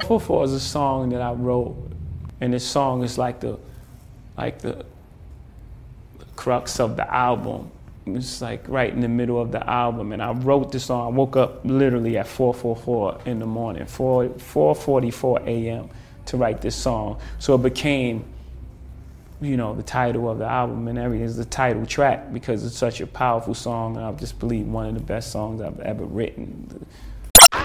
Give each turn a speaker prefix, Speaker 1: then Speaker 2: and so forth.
Speaker 1: 444 is a song that I wrote, and this song is like the crux of the album. It's like right in the middle of the album, and I wrote this song. I woke up literally at 4:44 in the morning, 4:44 a.m. to write this song. So it became, you know, the title of the album and everything. It's the title track because it's such a powerful song, and I just believe one of the best songs I've ever written.